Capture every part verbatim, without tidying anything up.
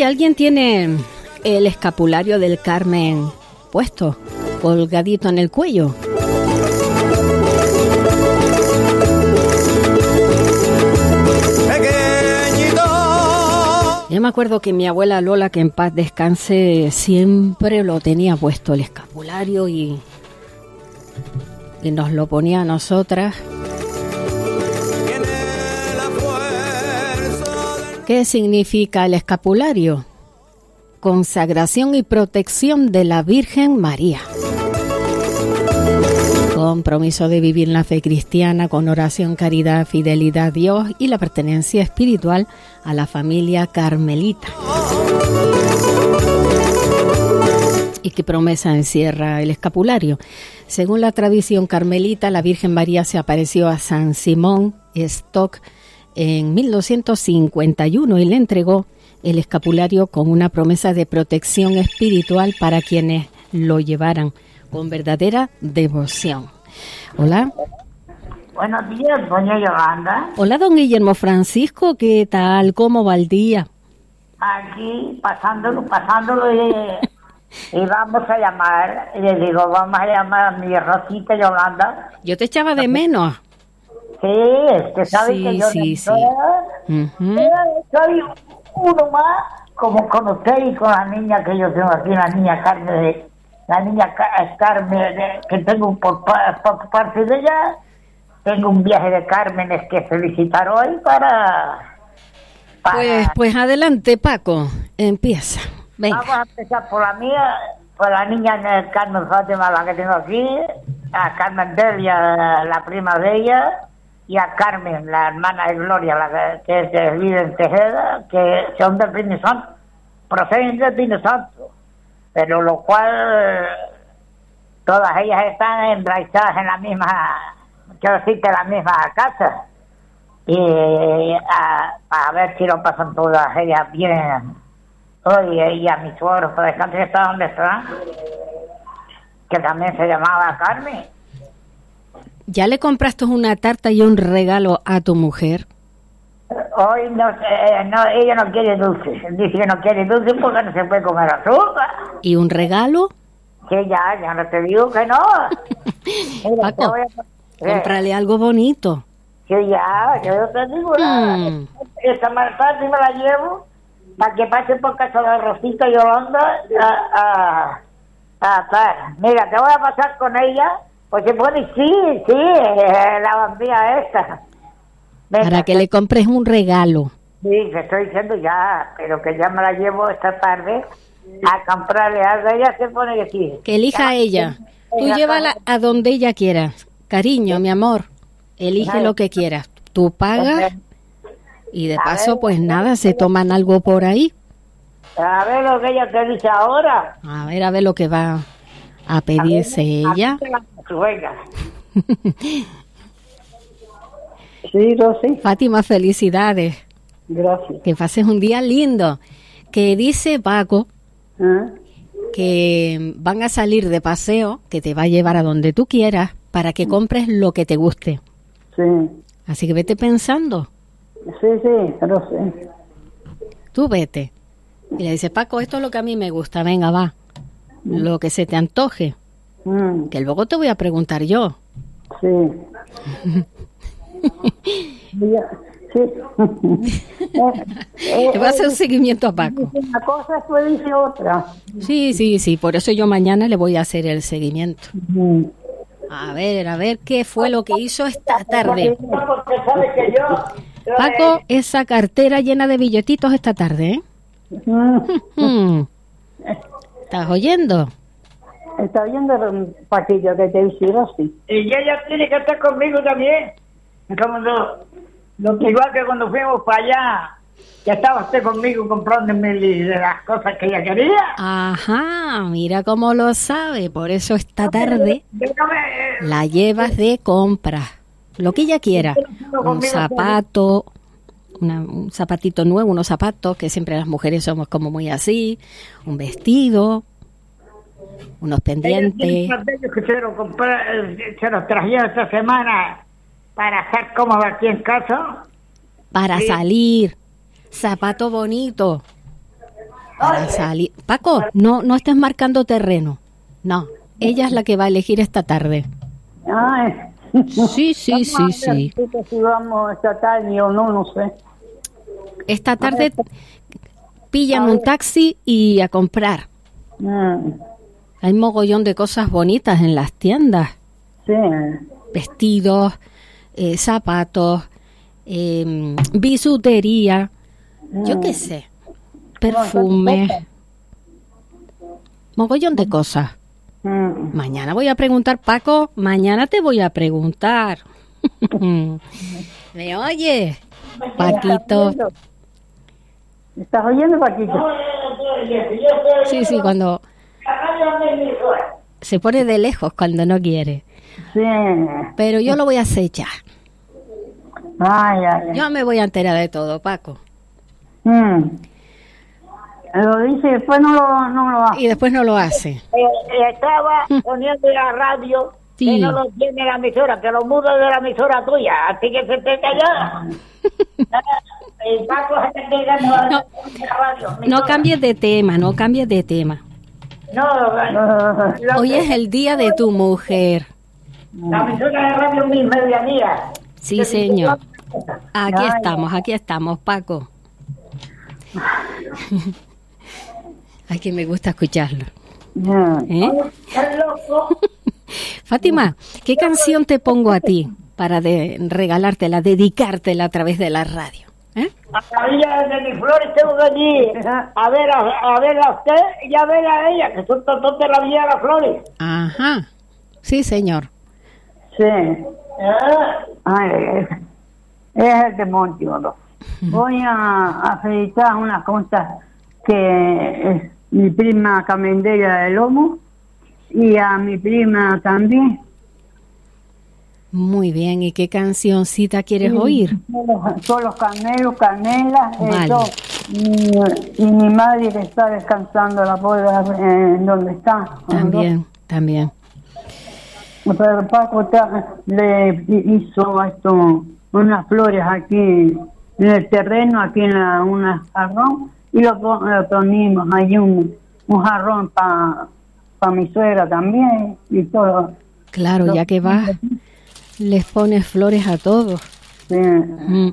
alguien tiene el escapulario del Carmen puesto, colgadito en el cuello. Yo me acuerdo que mi abuela Lola, que en paz descanse, siempre lo tenía puesto el escapulario y, y nos lo ponía a nosotras. ¿Qué significa el escapulario? Consagración y protección de la Virgen María. Compromiso de vivir la fe cristiana con oración, caridad, fidelidad a Dios y la pertenencia espiritual a la familia carmelita. ¿Y qué promesa encierra el escapulario? Según la tradición carmelita, la Virgen María se apareció a San Simón Stock en mil doscientos cincuenta y uno y le entregó el escapulario con una promesa de protección espiritual para quienes lo llevaran con verdadera devoción. Hola. Buenos días, doña Yolanda. Hola, don Guillermo Francisco, ¿qué tal? ¿Cómo va el día? Aquí pasándolo, pasándolo y, y vamos a llamar, y le digo, vamos a llamar a mi Rosita Yolanda. Yo te echaba de menos. Sí, es que sabe sí, que yo sí, no sí. soy, Uh-huh. soy uno más, como con usted y con la niña que yo tengo aquí, la niña Carmen, de, la niña Carmen, de, que tengo por, por parte de ella, tengo un viaje de Cármenes que felicitar hoy para... para pues, pues adelante, Paco, empieza. Venga. Vamos a empezar por la mía, por la niña Carmen Fátima, la que tengo aquí, a Carmen Delia, la prima de ella, y a Carmen, la hermana de Gloria, la que, que vive en Tejeda, que son del Pino Santo, proceden del Pino Santo, pero lo cual todas ellas están enraizadas en la misma, quiero decirte, en la misma casa, y a, a ver si lo pasan todas ellas bien hoy, y a mi suegro, por ejemplo, está donde está, que también se llamaba Carmen. ¿Ya le compraste una tarta y un regalo a tu mujer? Hoy no, eh, no, ella no quiere dulce. Dice que no quiere dulce porque no se puede comer azúcar. ¿Y un regalo? Que ya, ya no te digo que no. Mira, Paco, a, eh, cómprale algo bonito. Que ya, yo te digo, Mm. esta marta me la llevo para que pase por casa de Rosita Yolanda a, a, a estar. Mira, te voy a pasar con ella. Pues se puede, sí, sí, eh, la bandía esta. Venga, Para que le compres un regalo. sí, te estoy diciendo ya, pero que ya me la llevo esta tarde a comprarle algo. Ella se pone que sí. Que elija ella. Tú llévala a donde ella quiera. Cariño, mi amor, elige lo que quieras. Tú pagas y de paso, pues nada, se toman algo por ahí. A ver lo que ella te dice ahora. A ver, a ver lo que va a pedirse ella. Venga. Sí, Rosy. Fátima, felicidades. Gracias. Que pases un día lindo. Que dice Paco ¿Ah? que van a salir de paseo, que te va a llevar a donde tú quieras para que compres lo que te guste. Sí. Así que vete pensando. Sí, sí, Rosy. Tú vete. Y le dices, Paco, esto es lo que a mí me gusta. Venga, va. Lo que se te antoje. Mm. Que luego te voy a preguntar yo. Sí. Sí. Te voy a hacer un seguimiento a Paco. Una cosa después dice otra. Sí, sí, sí. Por eso yo mañana le voy a hacer el seguimiento. Mm. A ver, a ver qué fue lo que hizo esta tarde. Porque sabe que yo... Paco, esa cartera llena de billetitos esta tarde, ¿eh? Mm. ¿Estás oyendo? Está viendo el paquillo que te hicieron, sí. Y ella tiene que estar conmigo también. Como lo, lo que igual que cuando fuimos para allá, que estaba usted conmigo comprándome las cosas que ella quería. Ajá, mira cómo lo sabe. Por eso esta tarde la llevas de compras. Lo que ella quiera. Un zapato, una, un zapatito nuevo, unos zapatos, que siempre las mujeres somos como muy así. Un vestido, unos pendientes. Ellos que se los, compré, se los trajeron esta semana para estar cómodo aquí en casa. Para Sí. salir. Zapato bonito. para salir. Paco, no, no estés marcando terreno. No, ella es la que va a elegir esta tarde. Ay. Sí, sí, sí, sí. Si vamos esta tarde o no, no sé. Esta tarde pillan un taxi y a comprar. Mm. Hay mogollón de cosas bonitas en las tiendas. Sí. Vestidos, eh, zapatos, eh, bisutería, mm. yo qué sé, perfume, mogollón de cosas. Mm. Mañana voy a preguntar, Paco, mañana te voy a preguntar. ¿Me oyes, Paquito? ¿Me estás oyendo, Paquito? Sí, sí, cuando se pone de lejos cuando no quiere. Sí. Pero yo lo voy a acechar. Ay, ay, ay. Yo me voy a enterar de todo, Paco. Mm. Lo dice y después no lo, no lo hace. Y después no lo hace. Eh, estaba poniendo la radio, sí. Que no lo tiene la emisora, que lo mudo de la emisora tuya, así que se te calla. El Paco se te queda no, no, radio, no cambies de tema, no cambies de tema. No, no, hoy es el día de tu mujer. La emisora de radio mi medianía. Sí, señor. Aquí ay, estamos, aquí estamos, Paco. Ay, que me gusta escucharlo. ¿Eh? Fátima, ¿qué canción te pongo a ti para de regalártela, dedicártela a través de la radio? ¿Eh? A la villa de mis flores tengo allí a ver a, a ver a usted y a ver a ella, que son todos de la villa de las flores. Ajá, sí, señor. Sí. Ah. Ay, es, es el demonio, ¿no? Voy a, a felicitar unas cosas que es mi prima Camendella de Lomo y a mi prima también. Muy bien, ¿y qué cancioncita quieres sí, oír? Son los Carmelos, Carmela, vale. Eso, y, y mi madre que está descansando la pobre en donde está. También, ¿no? También. Pero Paco ta, le hizo esto, unas flores aquí en el terreno, aquí en la, una jarrón, y lo, lo ponimos ahí un, un jarrón para pa mi suegra también y todo. Claro, lo, ya que vas, les pones flores a todos. Sí. Mm.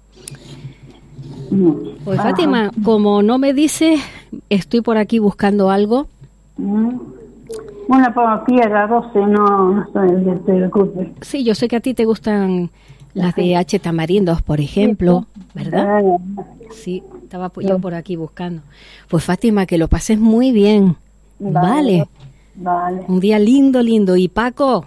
Pues ajá. Fátima, como no me dices, estoy por aquí buscando algo. Mm. Una piedra doce, no, no sé, te preocupes. Sí, yo sé que a ti te gustan las de H. Tamarindos, por ejemplo, ¿verdad? Sí, estaba yo por aquí buscando. Pues Fátima, que lo pases muy bien, ¿vale? Vale. Un día lindo, lindo. Y Paco,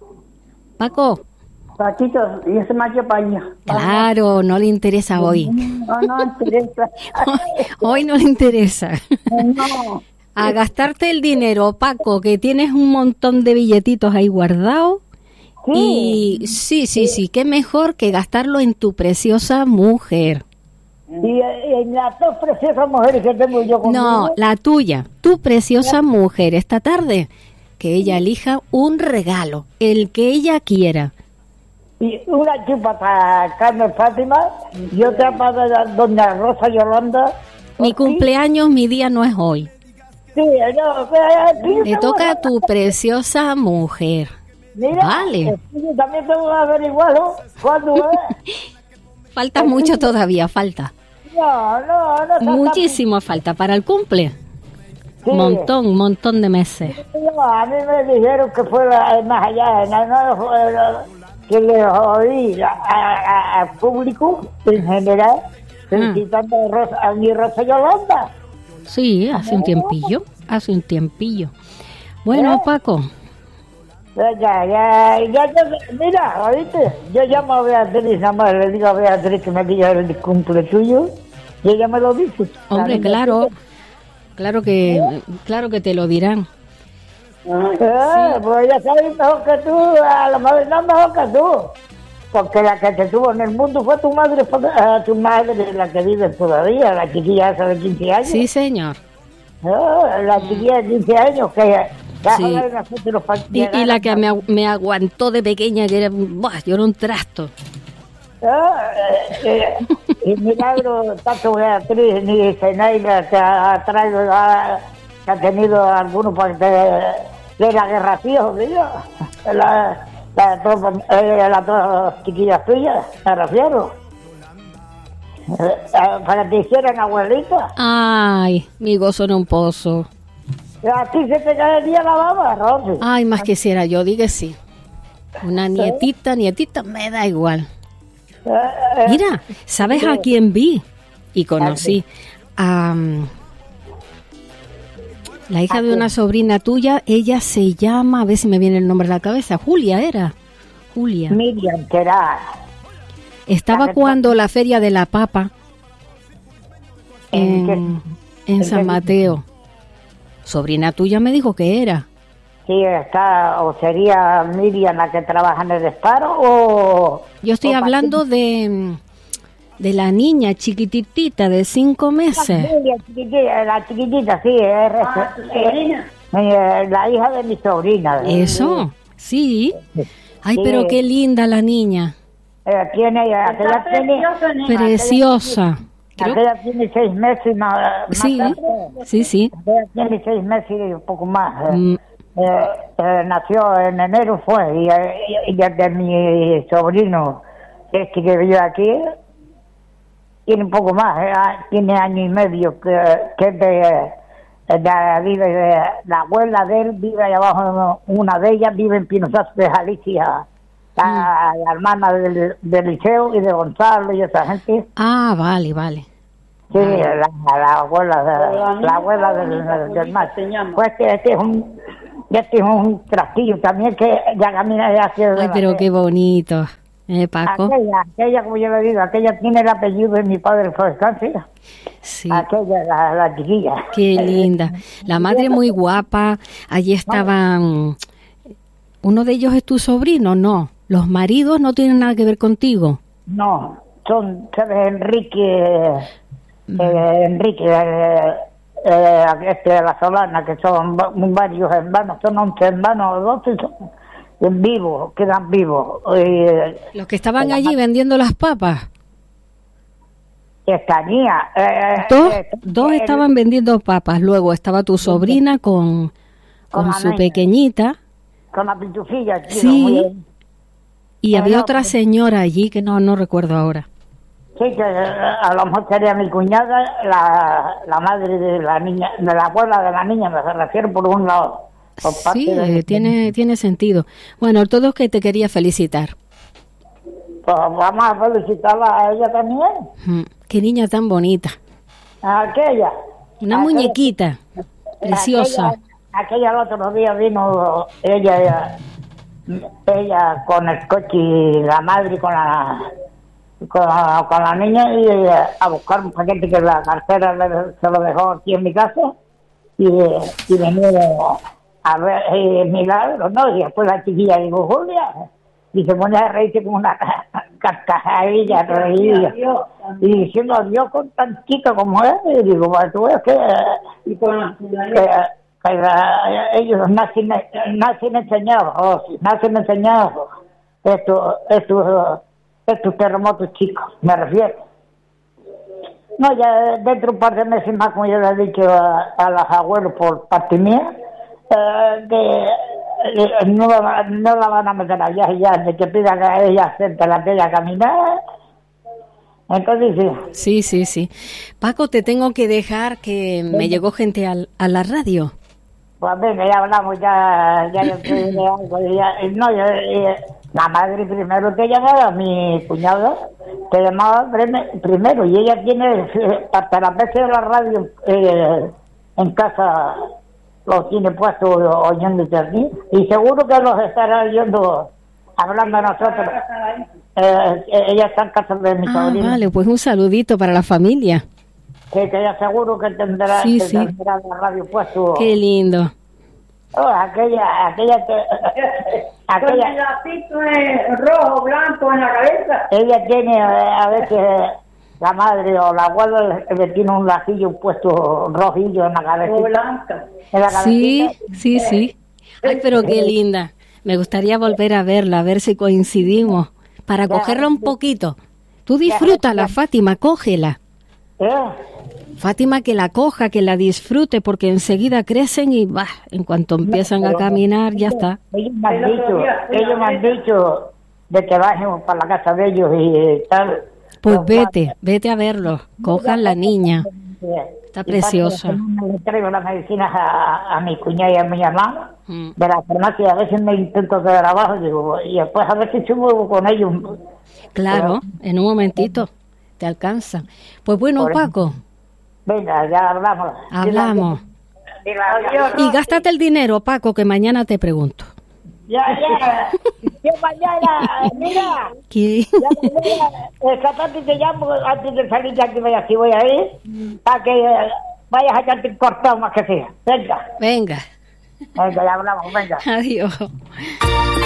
Paco. Paquito, y ese macho para allá. Claro, no le interesa hoy. No, no le interesa. hoy, hoy no le interesa. No. A gastarte el dinero, Paco, que tienes un montón de billetitos ahí guardados. Sí. Y sí, sí, sí, qué mejor que gastarlo en tu preciosa mujer. Y en las dos preciosas mujeres que tengo yo conmigo. No, la tuya, tu preciosa mujer, esta tarde, que ella elija un regalo, el que ella quiera. Y una chupa para Carmen Fátima y otra para doña Rosa Yolanda. Mi cumpleaños, mi día no es hoy. Sí, no, pero, le toca a tu preciosa mujer. Mira, vale. Yo también tengo que averiguarlo cuándo es. Falta mucho todavía, falta. No, no, no. Muchísimo tan... falta para el cumple. Sí. Montón, montón de meses. No, a mí me dijeron que fuera más allá, no, no, que le oí al público en general, felicitando ah. a, Rosa, a mi Rosa Yolanda. Sí, hace un tiempillo, hace un tiempillo. Bueno, ¿Eh? Paco. Ya, ya, ya, ya, mira, ¿oíste? Yo llamo a Beatriz, nada más le digo a Beatriz que me diga el cumple tuyo, y ella me lo dice. Hombre, claro, claro que, ¿Eh? claro que te lo dirán. Ah, sí. Pues ella sabe mejor que tú, a lo mejor no mejor que tú. Porque la que te tuvo en el mundo fue tu madre, tu madre, la que vive todavía, la chiquilla esa de quince años. Sí, señor. Oh, la chiquilla de quince años que... Sí. Y, y la que me, me aguantó de pequeña, que era, buah, yo era un trasto. Ah, eh, eh, y Milagro, tanto Beatriz ni Zenaida que ha traído, ha, que ha tenido algunos pues, de, de la guerra tío, la, la, la, eh, las dos chiquillas tuyas, me refiero. Eh, para que te hicieran abuelita. Ay, mi gozo en un pozo. A ti se te caería la baba, Rosy. Ay, más quisiera yo, diga sí. Una nietita, nietita, me da igual. Eh, eh, Mira, ¿sabes a quién vi? Y conocí a um, la hija de una sobrina tuya. Ella se llama, a ver si me viene el nombre a la cabeza, Julia era. Julia. Miriam, que era... Estaba cuando la Feria de la Papa ¿En en, qué- en en San qué- Mateo. Sobrina tuya me dijo que era. Sí, está, o sería Miriam la que trabaja en el disparo, o... Yo estoy o hablando de, de la niña chiquititita de cinco meses. Miriam, chiquitita, la chiquitita, sí, es, eh, eh, la hija de mi sobrina. Eso, sí. Ay, Sí. pero qué linda la niña. Eh, tiene, aquella tiene, Preciosa. Creo- aquella tiene seis meses y más, más Sí, tarde. sí, sí. Aquella tiene seis meses y un poco más. eh. Mm, Eh, eh, nació en enero fue y, eh, y, y el de mi sobrino este que vive aquí tiene un poco más, eh, ah, tiene año y medio que, que es de, de, vive de, la abuela de él vive ahí abajo, una de ellas vive en Pinozazo de Galicia, la, la hermana del, del Liceo y de Gonzalo y esa gente. Ah, vale, vale. Sí, la, la abuela de, la abuela del, del, del mar. Pues este, este es un este es un trastillo también que ya camina ya hacia Ay, pero qué bonito. ¿Eh, Paco? aquella, aquella como yo le digo, aquella tiene el apellido de mi padre fue descanse. Sí. Aquella, la, la chiquilla. Qué linda. La madre muy guapa. Allí estaban. ¿Uno de ellos es tu sobrino? No. Los maridos no tienen nada que ver contigo. No, son, ¿sabes? Enrique, eh, Enrique, eh, eh, este de la Solana, que son va- varios hermanos, son once hermanos, doce son vivos, quedan vivos. Eh, Los que estaban allí vendiendo las papas. Estaría. Eh, Dos, eh, dos el- estaban vendiendo papas. Luego estaba tu sobrina con, Con con la su niña. pequeñita. Con la pitufilla, tío, Sí. muy bien. Y había Bueno, otra pues- señora allí que no, no recuerdo ahora. Sí, que eh, a lo mejor sería mi cuñada, la, la madre de la niña, de la abuela de la niña, me refiero por un lado. Por parte Sí, de- eh, tiene, tiene sentido. Bueno, todo es que te quería felicitar. Pues vamos a felicitarla a ella también, Mm, Qué niña tan bonita. a aquella. Una Aquella- muñequita preciosa. Aquella, aquella el otro día vino ella, ella, ella con el coche y la madre con la con, con la niña y eh, a buscar un paquete que la cartera le- se lo dejó aquí en mi casa y, y venía a ver eh, Milagro, ¿no? Y después la chiquilla digo, Julia, y se pone a reírse como una carcajadilla, reía, y diciendo adiós con tan chica como es, y digo, bueno, tú ves que, que, que la- ellos nacen, nacen enseñados, o si nacen enseñados, estos, estos, estos terremotos chicos, me refiero. No, ya dentro de un par de meses más, como yo le he dicho a, a los abuelos por parte mía, eh, que eh, no, la- no la van a meter allá ya, de que pidan a ella gente la que ella caminar. Entonces, sí. Sí, sí, sí. Paco, te tengo que dejar que me llegó gente al- a la radio. Pues venga, ya hablamos, ya, ya yo te diré algo. Ya, eh, no, yo, eh, la madre primero te llamaba, mi cuñado te llamaba prime- primero, y ella tiene, eh, hasta las veces de la radio eh, en casa los tiene puestos oyéndote aquí, y seguro que los estará oyendo hablando a nosotros. Eh, eh, ella está en casa de mi Ah, sobrino. vale, pues un saludito para la familia. Sí, que ella seguro que tendrá, Sí, que sí. tendrá la radio puesto. Qué lindo. Oh, aquella, aquella que, aquella, Con el lacito eh, rojo, blanco en la cabeza. ella tiene eh, a veces la madre o la abuela le tiene un lacillo puesto rojillo en la O cabecita. blanca. En la Sí, cabecita. sí, sí. Ay, pero qué linda. Me gustaría volver a verla, a ver si coincidimos, para cogerla un poquito. Tú disfrútala, Fátima, cógela. ¿Eh? Fátima, que la coja, que la disfrute, porque enseguida crecen y bah, en cuanto empiezan a caminar, ya está. Ellos me han dicho, ellos me han dicho de que bajemos para la casa de ellos y tal. Pues vete, vete a verlos, cojan la niña. Está preciosa. Le traigo las medicinas a, a mi cuñada y a mi hermana Mm. de la farmacia. A veces me intento quedar abajo digo, y después a ver si subo con ellos. Claro, en un momentito te alcanza. Pues bueno, Por- Paco, Venga, ya hablamos. hablamos. Dile adiós. Y gástate el dinero, Paco, que mañana te pregunto. Ya, ya. Yo mañana, mira. ¿Qué? Ya mañana, esta tarde te llamo antes de salir ya que vaya, si voy a ir, para que eh, vayas a echarte un cortado más que sea. Venga. Venga, Venga, ya hablamos, venga. adiós.